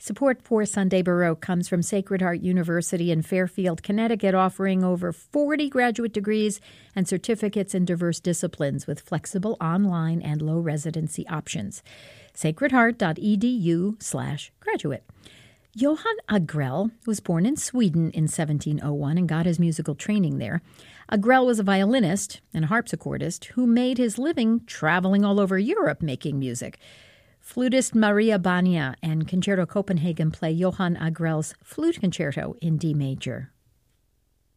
Support for Sunday Baroque comes from Sacred Heart University in Fairfield, Connecticut, offering over 40 graduate degrees and certificates in diverse disciplines with flexible online and low residency options. sacredheart.edu/graduate. Johann Agrell was born in Sweden in 1701 and got his musical training there. Agrell was a violinist and a harpsichordist who made his living traveling all over Europe making music. Flutist Maria Bania and Concerto Copenhagen play Johann Agrell's Flute Concerto in D major.